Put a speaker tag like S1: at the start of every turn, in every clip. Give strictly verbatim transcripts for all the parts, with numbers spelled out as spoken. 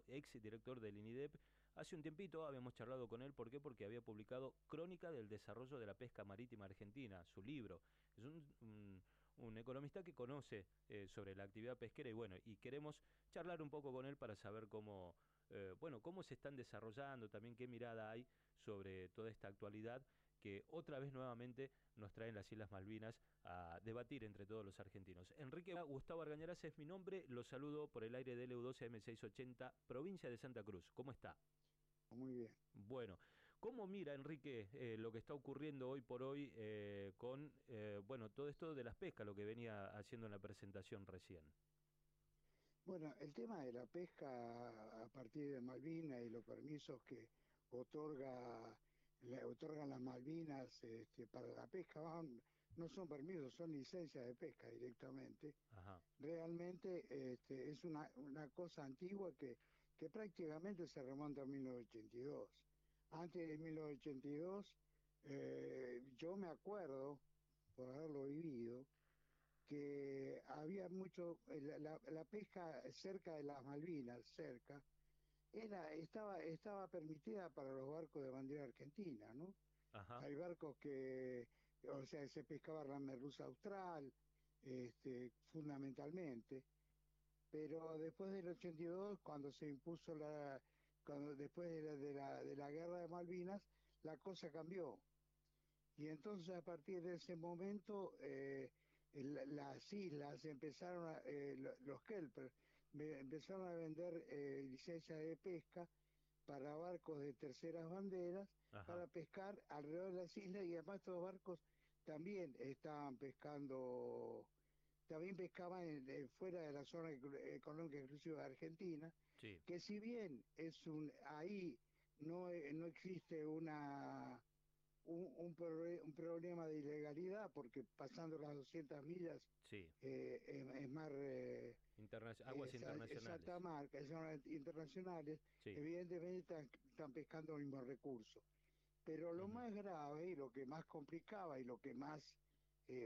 S1: Delgado, ex director del INIDEP. Hace un tiempito habíamos charlado con él, ¿por qué? Porque había publicado Crónica del Desarrollo de la Pesca Marítima Argentina, su libro. Es un, un, un economista que conoce eh, sobre la actividad pesquera y bueno, y queremos charlar un poco con él para saber cómo, eh, bueno, cómo se están desarrollando, también qué mirada hay sobre toda esta actualidad que otra vez nuevamente nos traen las Islas Malvinas a debatir entre todos los argentinos. Enrique Gustavo Argañarás es mi nombre, lo saludo por el aire de L U doce M seiscientos ochenta, provincia de Santa Cruz. ¿Cómo está?
S2: Muy bien.
S1: Bueno, ¿cómo mira Enrique eh, lo que está ocurriendo hoy por hoy eh, con eh, bueno, todo esto de las pescas, lo que venía haciendo en la presentación recién?
S2: Bueno, el tema de la pesca a partir de Malvinas y los permisos que otorga, le otorgan las Malvinas este, para la pesca, van- no son permisos, son licencias de pesca directamente.
S1: Ajá,
S2: Realmente este, es una, una cosa antigua que, que prácticamente se remonta a mil novecientos ochenta y dos. Antes de mil novecientos ochenta y dos, eh, yo me acuerdo, por haberlo vivido, que había mucho, eh, la, la- la pesca cerca de las Malvinas, cerca, era, estaba, estaba permitida para los barcos de bandera argentina, ¿no?
S1: ajá,
S2: Hay barcos que, o sea, se pescaba la merluza austral, este, fundamentalmente, pero después del ochenta y dos, cuando se impuso la, cuando después de la, de la, de la guerra de Malvinas, la cosa cambió. Y entonces a partir de ese momento eh, el- las islas empezaron, a, eh, lo- los kelpers me- empezaron a vender eh, licencias de pesca para barcos de terceras banderas
S1: ajá,
S2: para pescar alrededor de las islas y además estos barcos también estaban pescando, también pescaban en- en fuera de la zona ecro- económica exclusiva de Argentina,
S1: sí,
S2: que si bien es un, ahí no, eh, no existe una un, un, proble- un problema de ilegalidad, porque pasando las doscientas millas
S1: sí,
S2: eh, es, es mar, eh,
S1: Interna- aguas
S2: es, es alta
S1: internacionales,
S2: mar, que son internacionales,
S1: sí,
S2: evidentemente están, están pescando el mismo recurso. Pero lo
S1: ujú,
S2: más grave y lo que más complicaba y lo que más eh,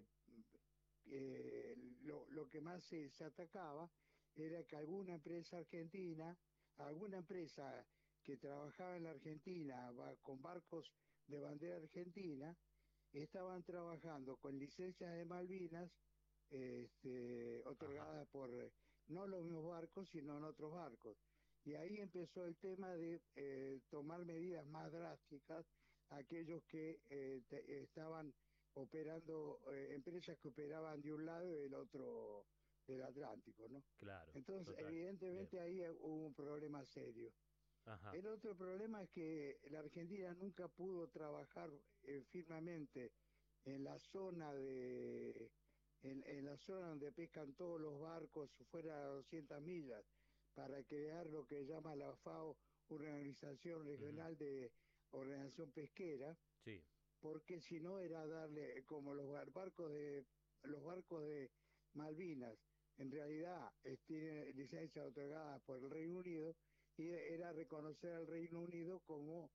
S2: eh, lo, lo, que más se, se atacaba era que alguna empresa argentina, alguna empresa que trabajaba en la Argentina va, con barcos de bandera argentina, estaban trabajando con licencias de Malvinas este,
S1: ajá,
S2: otorgadas por eh, no los mismos barcos, sino en otros barcos. Y ahí empezó el tema de eh, tomar medidas más drásticas a aquellos que eh, te, estaban operando, eh, empresas que operaban de un lado y del otro del Atlántico, ¿no?
S1: claro,
S2: Entonces,
S1: total, bien,
S2: evidentemente ahí hubo un problema serio.
S1: ajá,
S2: El otro problema es que la Argentina nunca pudo trabajar eh, firmemente en la zona de en, en la zona donde pescan todos los barcos fuera de doscientas millas para crear lo que llama la FAO, una organización
S1: ujú,
S2: regional de ordenación pesquera,
S1: sí,
S2: porque si no era darle como los barcos de los barcos de Malvinas en realidad eh, tienen licencias otorgadas por el Reino Unido y era reconocer al Reino Unido como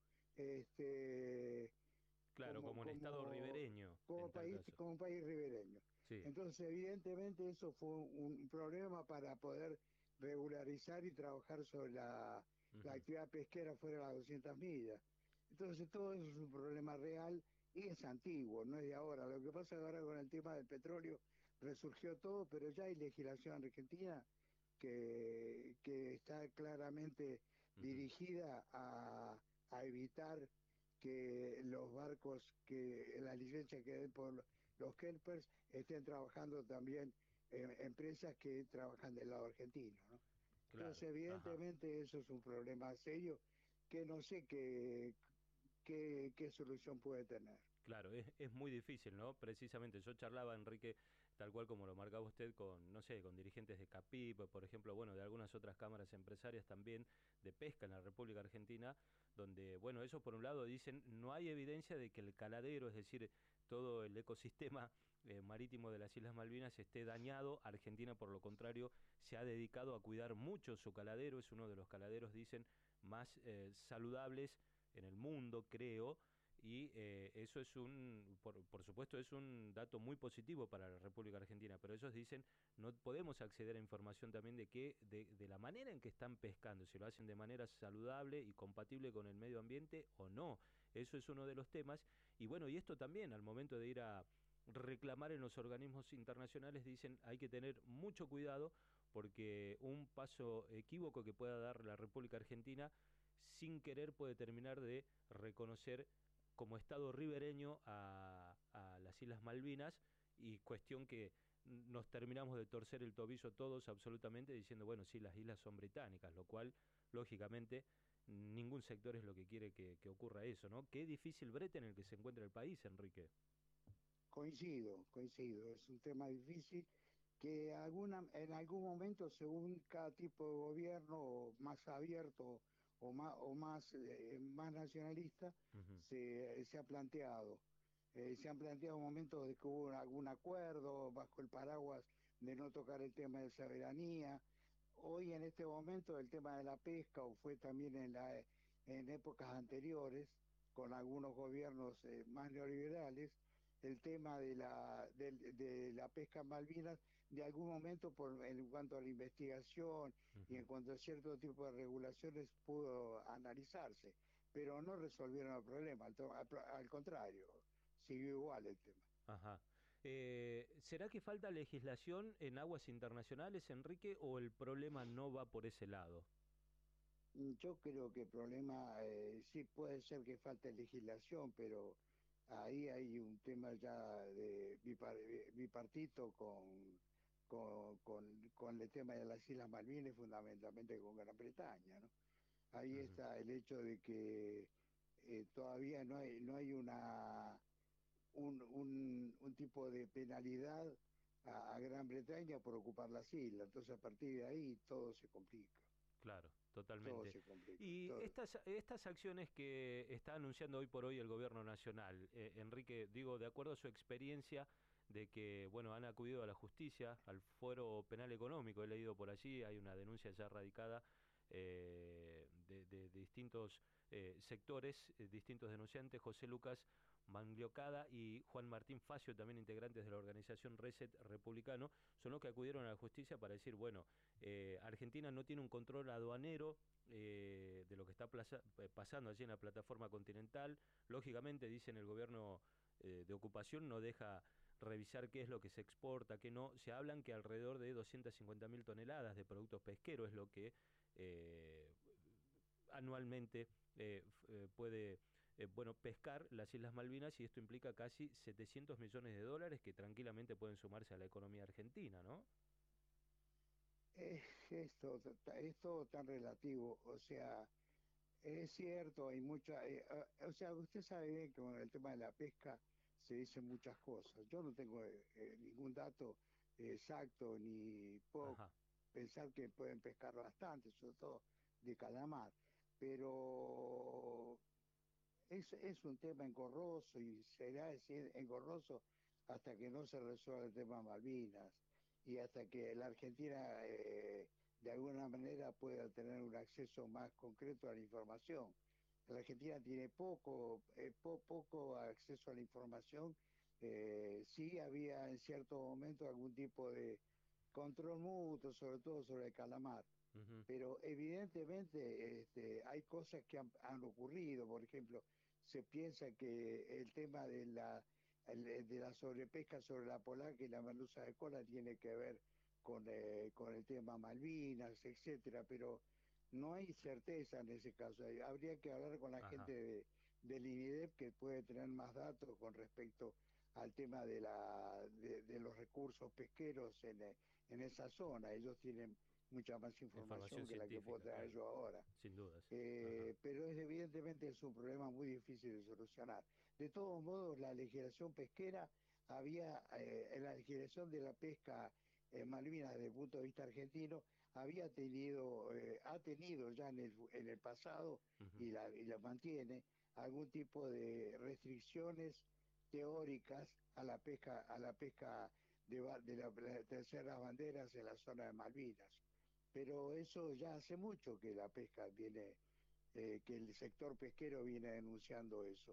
S2: este
S1: claro,
S2: como
S1: como un estado
S2: como
S1: ribereño
S2: como
S1: en tal
S2: país
S1: caso,
S2: como país ribereño.
S1: sí,
S2: Entonces, evidentemente eso fue un problema para poder regularizar y trabajar sobre la, la
S1: ujú,
S2: actividad pesquera fuera de las doscientas millas. Entonces, todo eso es un problema real y es antiguo, no es de ahora. Lo que pasa ahora con el tema del petróleo resurgió todo, pero ya hay legislación argentina que, que está claramente
S1: ujú,
S2: dirigida a, a evitar que los barcos, que la licencia que den por los kelpers estén trabajando también en empresas que trabajan del lado argentino, ¿no? Entonces,
S1: claro, ajá.
S2: evidentemente eso es un problema serio que no sé qué, qué, qué solución puede tener.
S1: Claro, es, es muy difícil, ¿no? Precisamente, yo charlaba, Enrique, tal cual como lo marcaba usted, con, no sé, con dirigentes de CAPIP, por ejemplo, bueno, de algunas otras cámaras empresarias también de pesca en la República Argentina, donde, bueno, eso por un lado dicen, no hay evidencia de que el caladero, es decir, todo el ecosistema eh, marítimo de las Islas Malvinas esté dañado. Argentina, por lo contrario, se ha dedicado a cuidar mucho su caladero, es uno de los caladeros, dicen, más eh, saludables en el mundo, creo, y eh, eso es un, por, por supuesto, es un dato muy positivo para la República Argentina, pero ellos dicen no podemos acceder a información también de que, de, de la manera en que están pescando, si lo hacen de manera saludable y compatible con el medio ambiente o no. Eso es uno de los temas. Y bueno, y esto también, al momento de ir a reclamar en los organismos internacionales, dicen hay que tener mucho cuidado porque un paso equívoco que pueda dar la República Argentina sin querer puede terminar de reconocer como Estado ribereño a, a las Islas Malvinas, y cuestión que nos terminamos de torcer el tobillo todos absolutamente diciendo, bueno, sí, las islas son británicas, lo cual, lógicamente, ningún sector es lo que quiere que, que ocurra eso, ¿no? Qué difícil brete en el que se encuentra el país, Enrique.
S2: Coincido, coincido, es un tema difícil que alguna, en algún momento, según cada tipo de gobierno más abierto o más, o más, eh, más nacionalista,
S1: Ujú,
S2: se, se ha planteado. Eh, se han planteado momentos de que hubo algún acuerdo bajo el paraguas de no tocar el tema de soberanía. Hoy en este momento el tema de la pesca, o fue también en, la, en épocas anteriores, con algunos gobiernos eh, más neoliberales, el tema de la, de, de la pesca en Malvinas, de algún momento por, en cuanto a la investigación y
S1: ujú.
S2: en cuanto a cierto tipo de regulaciones pudo analizarse, pero no resolvieron el problema, al, al, al contrario, siguió igual el tema.
S1: Ajá. Eh, ¿será que falta legislación en aguas internacionales, Enrique, o el problema no va por ese lado?
S2: Yo creo que el problema eh, sí puede ser que falte legislación, pero ahí hay un tema ya de bipar, bipartito con, con, con, con el tema de las Islas Malvinas, fundamentalmente con Gran Bretaña, ¿no? Ahí
S1: Ujú.
S2: está el hecho de que eh, todavía no hay, no hay una, un, un, un tipo de penalidad a, a Gran Bretaña por ocupar las islas, entonces a partir de ahí todo se complica,
S1: Claro,
S2: todo
S1: totalmente.
S2: se complica,
S1: Y
S2: todo.
S1: estas, estas acciones que está anunciando hoy por hoy el gobierno nacional, eh, Enrique, digo, de acuerdo a su experiencia de que, bueno, han acudido a la justicia, al fuero penal económico, he leído por allí, hay una denuncia ya radicada eh, de, de- de distintos eh, sectores, eh, distintos denunciantes, José Lucas Mangliocada y Juan Martín Facio, también integrantes de la organización Reset Republicano, son los que acudieron a la justicia para decir, bueno, eh, Argentina no tiene un control aduanero eh, de lo que está plaza, eh, pasando allí en la plataforma continental. Lógicamente, dicen el gobierno eh, de ocupación, no deja revisar qué es lo que se exporta, qué no. Se hablan que alrededor de doscientas cincuenta mil toneladas de productos pesqueros es lo que eh, anualmente eh, eh, puede eh, bueno, pescar las Islas Malvinas, y esto implica casi setecientos millones de dólares que tranquilamente pueden sumarse a la economía argentina, ¿no?
S2: Es, es, todo, es todo tan relativo, o sea, es cierto, hay mucha, eh, uh, o sea, usted sabe bien que con el tema de la pesca se dicen muchas cosas. Yo no tengo eh, eh, ningún dato exacto ni puedo
S1: Ajá,
S2: pensar que pueden pescar bastante, sobre todo de calamar, pero es, es un tema engorroso y será así engorroso hasta que no se resuelva el tema Malvinas y hasta que la Argentina eh, de alguna manera pueda tener un acceso más concreto a la información. La Argentina tiene poco, eh, po, poco acceso a la información. Eh, sí había en cierto momento algún tipo de control mutuo, sobre todo sobre el calamar,
S1: ujú,
S2: pero evidentemente este, hay cosas que han, han, ocurrido, por ejemplo, se piensa que el tema de la, el, de la sobrepesca sobre la polaca y la merluza de cola tiene que ver con, eh, con el tema Malvinas, etcétera, pero no hay certeza en ese caso. Habría que hablar con la
S1: ajá.
S2: gente de, del INIDEP que puede tener más datos con respecto al tema de, la, de, de los recursos pesqueros en, en esa zona. Ellos tienen mucha más
S1: Información
S2: información que la que puedo
S1: científica,
S2: tener
S1: claro,
S2: yo ahora.
S1: sin dudas. Ajá.
S2: Eh, pero es, evidentemente es un problema muy difícil de solucionar. De todos modos, la legislación pesquera había, eh, en la legislación de la pesca en Malvinas desde el punto de vista argentino, había tenido, eh, ha tenido ya en el, en el pasado
S1: Ujú.
S2: y la, y la mantiene algún tipo de restricciones teóricas a la pesca, a la pesca de, de las la terceras banderas en la zona de Malvinas. Pero eso ya hace mucho que la pesca viene, eh, que el sector pesquero viene denunciando eso.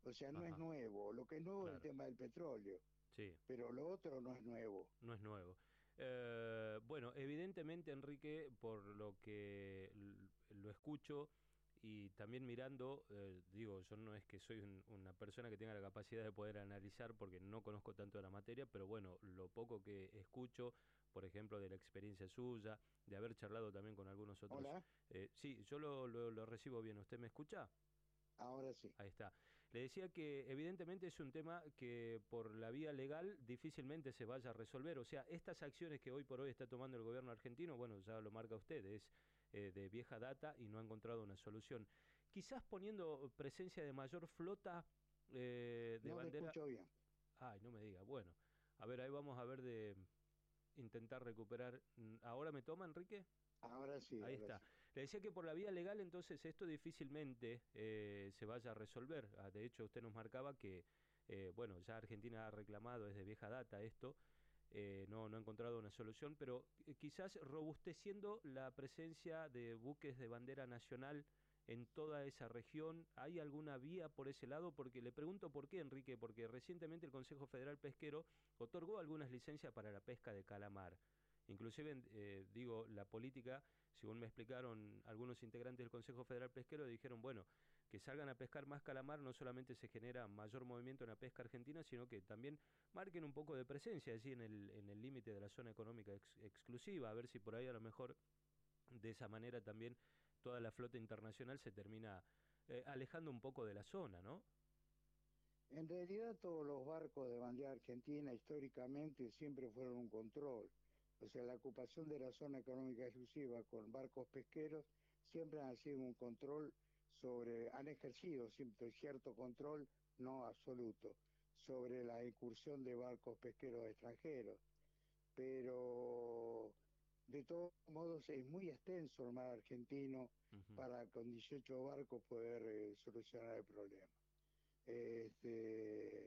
S2: O sea, no es
S1: Ajá,
S2: nuevo. Lo que es nuevo es el
S1: claro,
S2: tema del petróleo,
S1: sí.
S2: pero lo otro no es nuevo.
S1: No es nuevo. Eh, bueno, evidentemente, Enrique, por lo que l- lo escucho y también mirando, eh, digo, yo no es que soy un- una persona que tenga la capacidad de poder analizar porque no conozco tanto de la materia, pero bueno, lo poco que escucho, por ejemplo, de la experiencia suya, de haber charlado también con algunos otros.
S2: Hola,
S1: Eh, sí, yo lo, lo, lo recibo bien. ¿Usted me escucha?
S2: ahora sí.
S1: Ahí está. Le decía que evidentemente es un tema que por la vía legal difícilmente se vaya a resolver. O sea, estas acciones que hoy por hoy está tomando el gobierno argentino, bueno, ya lo marca usted, es eh, de vieja data y no ha encontrado una solución. Quizás poniendo presencia de mayor flota eh, de
S2: No le
S1: bandera...
S2: escucho bien.
S1: Ay, no me diga. Bueno, a ver, ahí vamos a ver de intentar recuperar. Mm, ¿Ahora me toma, Enrique?
S2: Ahora sí,
S1: Ahí
S2: ahora
S1: está.
S2: sí.
S1: Le decía que por la vía legal entonces esto difícilmente eh, se vaya a resolver. Ah, de hecho, usted nos marcaba que, eh, bueno, ya Argentina ha reclamado desde vieja data esto, eh, no, no ha encontrado una solución, pero eh, quizás robusteciendo la presencia de buques de bandera nacional en toda esa región, ¿hay alguna vía por ese lado? Porque le pregunto por qué, Enrique, porque recientemente el Consejo Federal Pesquero otorgó algunas licencias para la pesca de calamar. Inclusive, eh, digo, la política, según me explicaron algunos integrantes del Consejo Federal Pesquero, dijeron, bueno, que salgan a pescar más calamar, no solamente se genera mayor movimiento en la pesca argentina, sino que también marquen un poco de presencia allí en el en el límite de la zona económica ex- exclusiva, a ver si por ahí a lo mejor de esa manera también toda la flota internacional se termina eh, alejando un poco de la zona, ¿no?
S2: En realidad todos los barcos de bandera argentina históricamente siempre fueron un control. O sea, la ocupación de la zona económica exclusiva con barcos pesqueros siempre han sido un control sobre, han ejercido siempre cierto control, no absoluto, sobre la incursión de barcos pesqueros extranjeros. Pero de todos modos es muy extenso el mar argentino
S1: Ujú,
S2: para con dieciocho barcos poder eh, solucionar el problema. Este,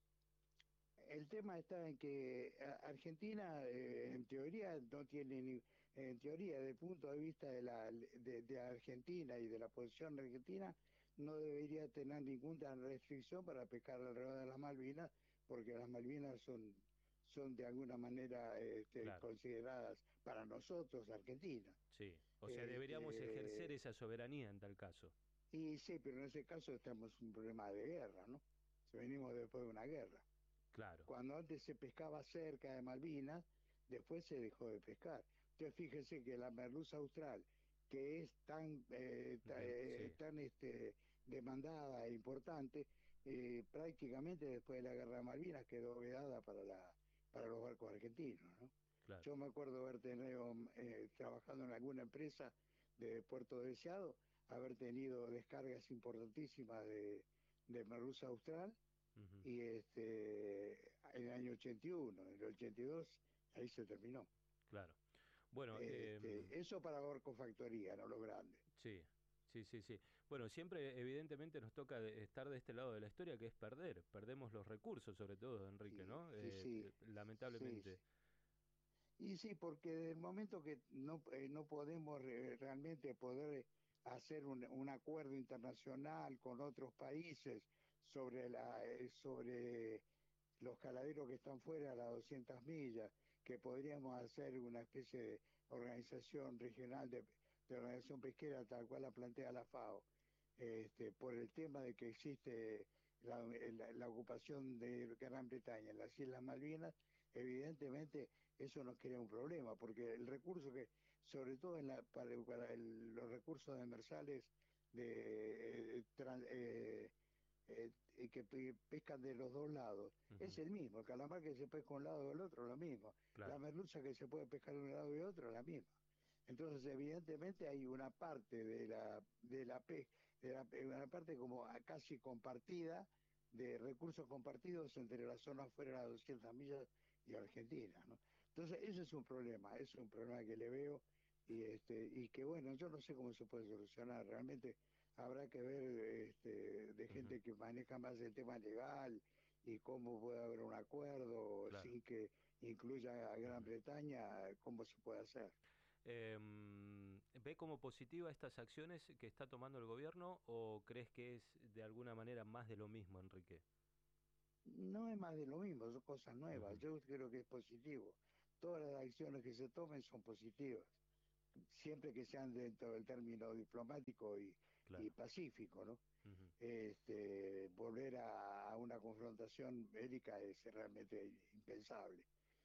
S2: el tema está en que Argentina, eh, en teoría, no tiene ni, en teoría, desde el punto de vista de la de, de Argentina y de la posición de Argentina, no debería tener ninguna restricción para pescar alrededor de las Malvinas, porque las Malvinas son, son de alguna manera este,
S1: claro,
S2: consideradas para nosotros Argentina.
S1: sí. O sea, deberíamos ejercer
S2: Este,
S1: esa soberanía en tal caso.
S2: y sí, pero en ese caso estamos en un problema de guerra, ¿no? Si venimos después de una guerra.
S1: Claro.
S2: Cuando antes se pescaba cerca de Malvinas, después se dejó de pescar. Entonces fíjese que la merluza austral, que es tan, eh, ta-
S1: Dem-
S2: eh,
S1: sí,
S2: tan este, demandada e importante, eh, prácticamente después de la guerra de Malvinas quedó vedada para, la, para los barcos argentinos, ¿no?
S1: claro.
S2: Yo me acuerdo haber tenido, eh, trabajando en alguna empresa de Puerto Deseado, haber tenido descargas importantísimas de, de merluza austral
S1: Ujú,
S2: y este, en el año ochenta y uno, en el ochenta y dos, ahí se terminó.
S1: claro. Bueno,
S2: Este,
S1: em,
S2: eso para barcofactoría, no lo grande.
S1: sí, sí, sí, sí. Bueno, siempre evidentemente nos toca de- estar de este lado de la historia, que es perder. Perdemos los recursos, sobre todo, Enrique,
S2: Y,
S1: ¿no?
S2: y
S1: Eh,
S2: sí,
S1: eh,
S2: sí,
S1: lamentablemente.
S2: sí. Y sí, porque desde el momento que no, eh, no podemos re- realmente poder hacer un, un acuerdo internacional con otros países sobre, la, eh, sobre los caladeros que están fuera a las doscientas millas, que podríamos hacer una especie de organización regional de, de organización pesquera tal cual la plantea la FAO, este, por el tema de que existe la, la, la ocupación de Gran Bretaña en las Islas Malvinas, evidentemente eso nos crea un problema, porque el recurso que, sobre todo en la, para, para el, los recursos demersales de, eh, tran, eh, eh, que pescan de los dos lados,
S1: Ujú,
S2: es el mismo. El calamar que se pesca un lado o el otro, lo mismo. La
S1: claro,
S2: merluza que se puede pescar de un lado y otro, la misma. Entonces, evidentemente hay una parte de la, de la pesca, de la, una parte como casi compartida, de recursos compartidos entre la zona fuera de las doscientas millas y Argentina, ¿no? Entonces, ese es un problema, es un problema que le veo y, este, y que bueno, yo no sé cómo se puede solucionar. Realmente habrá que ver este, de
S1: ujú,
S2: gente que maneja más el tema legal y cómo puede haber un acuerdo
S1: claro.
S2: sin que incluya a Gran
S1: Ujú.
S2: Bretaña, cómo se puede hacer.
S1: Em, ¿Ve como positiva estas acciones que está tomando el gobierno o crees que es de alguna manera más de lo mismo, Enrique?
S2: No es más de lo mismo, son cosas nuevas.
S1: Ujú,
S2: Yo creo que es positivo. Todas las acciones que se tomen son positivas, siempre que sean dentro del término diplomático y, y
S1: claro.
S2: pacífico, ¿no?
S1: Ujú,
S2: Este, volver a, a una confrontación bélica es realmente impensable.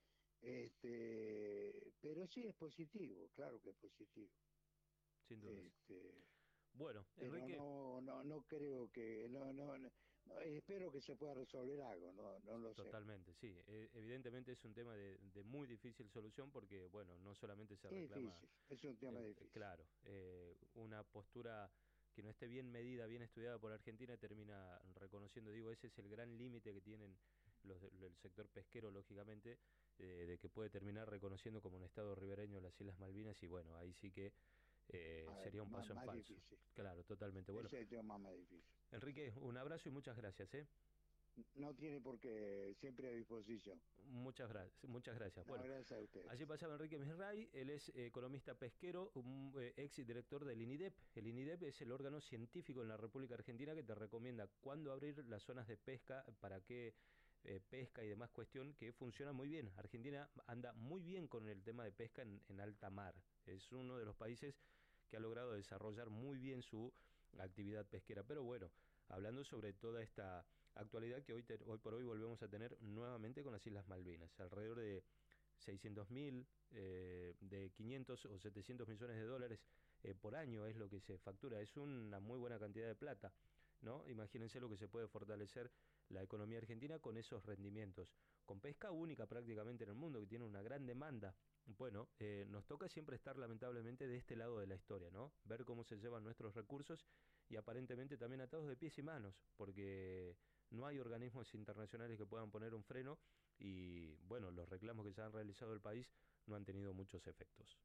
S2: Este, pero sí es positivo, claro que es positivo.
S1: sin dudas.
S2: Este,
S1: Bueno,
S2: pero
S1: Enrique,
S2: no, no, no creo que, no, no, no, no, espero que se pueda resolver algo, no, no lo sé.
S1: totalmente, sí. E- evidentemente es un tema de, de muy difícil solución porque, bueno, no solamente se
S2: Es
S1: reclama,
S2: difícil, es un tema
S1: eh, eh,
S2: difícil.
S1: claro, eh, una postura que no esté bien medida, bien estudiada por Argentina, termina reconociendo, digo, ese es el gran límite que tienen los del del sector pesquero, lógicamente, eh, de que puede terminar reconociendo como un estado ribereño las Islas Malvinas y, bueno, ahí sí que eh,
S2: A ver,
S1: sería un
S2: más,
S1: paso en
S2: más
S1: falso.
S2: difícil.
S1: Claro, totalmente. Bueno,
S2: Ese es el tema más difícil.
S1: Enrique, un abrazo y muchas gracias, ¿eh?
S2: No tiene por qué, siempre a disposición.
S1: Muchas gracias, muchas gracias.
S2: No,
S1: Bueno,
S2: gracias a ustedes.
S1: allí pasaba Enrique Misray, él es eh, economista pesquero, un eh, ex director del INIDEP. El INIDEP es el órgano científico en la República Argentina que te recomienda cuándo abrir las zonas de pesca, para qué eh, pesca y demás cuestión, que funciona muy bien. Argentina anda muy bien con el tema de pesca en, en alta mar. Es uno de los países que ha logrado desarrollar muy bien su actividad pesquera. Pero bueno, hablando sobre toda esta actualidad que hoy, te- hoy por hoy volvemos a tener nuevamente con las Islas Malvinas. Alrededor de seiscientos mil, eh, de quinientos o setecientos millones de dólares eh, por año es lo que se factura. Es una muy buena cantidad de plata, ¿no? Imagínense lo que se puede fortalecer la economía argentina con esos rendimientos. Con pesca única prácticamente en el mundo, que tiene una gran demanda. Bueno, eh, nos toca siempre estar lamentablemente de este lado de la historia, ¿no? Ver cómo se llevan nuestros recursos y aparentemente también atados de pies y manos, porque no hay organismos internacionales que puedan poner un freno y, bueno, los reclamos que se han realizado el país no han tenido muchos efectos.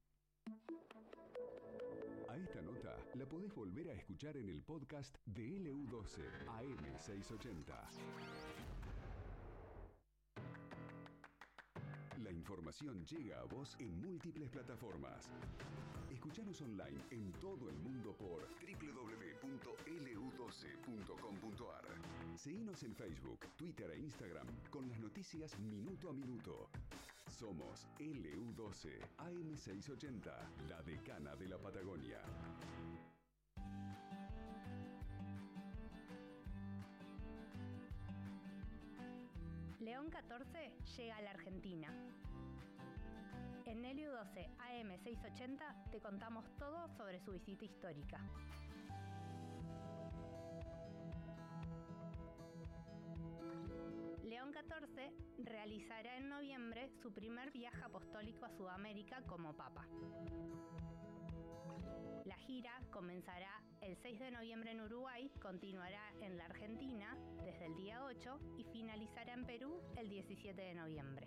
S3: A esta nota la podés volver a escuchar en el podcast de L U doce A M seiscientos ochenta. La información llega a vos en múltiples plataformas. Escuchanos online en todo el mundo por doble u doble u doble u punto L U doce punto com punto A R. Seguinos en Facebook, Twitter e Instagram con las noticias minuto a minuto. Somos L U doce A M seiscientos ochenta, la decana de la Patagonia.
S4: León catorce llega a la Argentina. En L U doce A M seiscientos ochenta te contamos todo sobre su visita histórica. León catorce realizará en noviembre su primer viaje apostólico a Sudamérica como Papa. La gira comenzará el seis de noviembre en Uruguay, continuará en la Argentina desde el día ocho y finalizará en Perú el diecisiete de noviembre.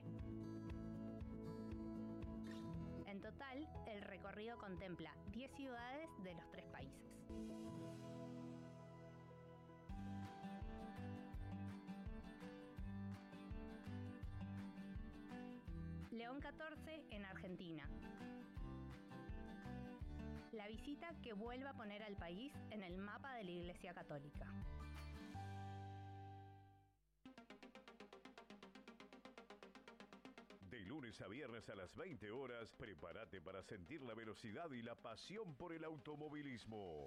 S4: En total, el recorrido contempla diez ciudades de los tres países. León catorce en Argentina. La visita que vuelve a poner al país en el mapa de la Iglesia Católica.
S5: De lunes a viernes a las veinte horas, prepárate para sentir la velocidad y la pasión por el automovilismo.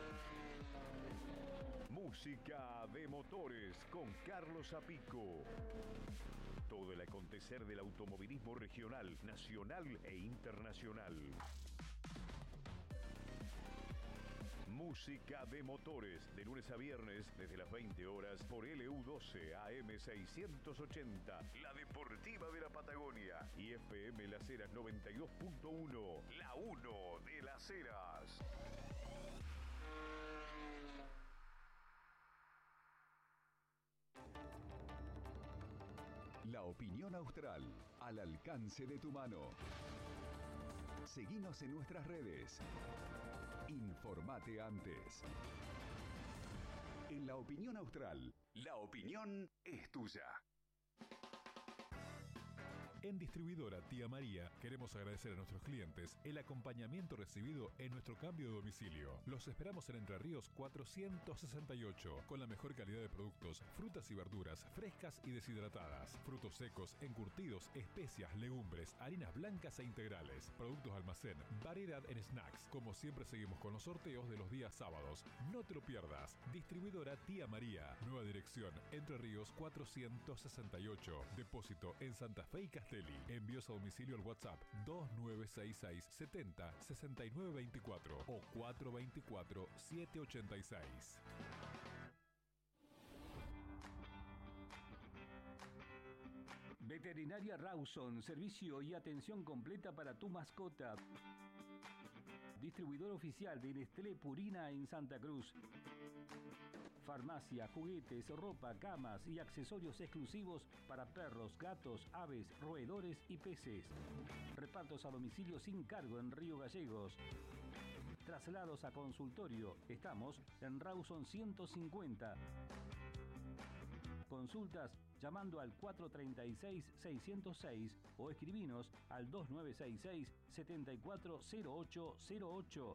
S5: Música de motores con Carlos Zapico. Todo el acontecer del automovilismo regional, nacional e internacional. Música de motores, de lunes a viernes, desde las veinte horas, por L U doce A M seiscientos ochenta, la deportiva de la Patagonia, y F M Las Heras noventa y dos punto uno, la uno de Las Heras.
S3: La opinión austral, al alcance de tu mano. Seguinos en nuestras redes. Informate antes. En La Opinión Austral, la opinión es tuya.
S6: En Distribuidora Tía María queremos agradecer a nuestros clientes el acompañamiento recibido en nuestro cambio de domicilio. Los esperamos en Entre Ríos cuatrocientos sesenta y ocho, con la mejor calidad de productos, frutas y verduras frescas y deshidratadas, frutos secos, encurtidos, especias, legumbres, harinas blancas e integrales, productos almacén, variedad en snacks. Como siempre seguimos con los sorteos de los días sábados. No te lo pierdas. Distribuidora Tía María. Nueva dirección, Entre Ríos cuatrocientos sesenta y ocho. Depósito en Santa Fe y Castelli. Envíos a domicilio al WhatsApp dos nueve seis seis setenta sesenta y nueve veinticuatro o cuatro veinticuatro siete ochenta y seis.
S7: Veterinaria Rawson, servicio y atención completa para tu mascota. Distribuidor oficial de Nestlé Purina en Santa Cruz. Farmacia, juguetes, ropa, camas y accesorios exclusivos para perros, gatos, aves, roedores y peces. Repartos a domicilio sin cargo en Río Gallegos. Traslados a consultorio. Estamos en Rawson ciento cincuenta. Consultas llamando al cuatro tres seis seis cero seis o escribinos al dos nueve seis seis siete cuatro cero ocho cero ocho.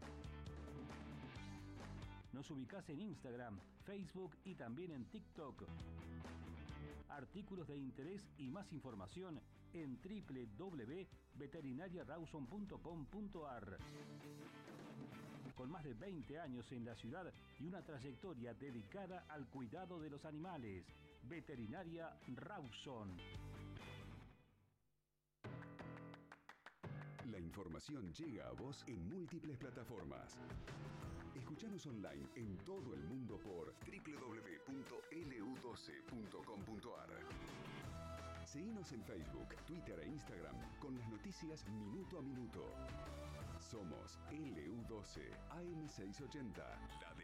S7: Nos ubicás en Instagram, Facebook y también en TikTok. Artículos de interés y más información en doble u doble u doble u punto veterinaria rawson punto com punto a r. Con más de veinte años en la ciudad y una trayectoria dedicada al cuidado de los animales. Veterinaria Rawson.
S3: La información llega a vos en múltiples plataformas. Escuchanos online en todo el mundo por doble u doble u doble u punto l u doce punto com punto a r. Seguinos en Facebook, Twitter e Instagram con las noticias minuto a minuto. Somos L U doce A M seiscientos ochenta, la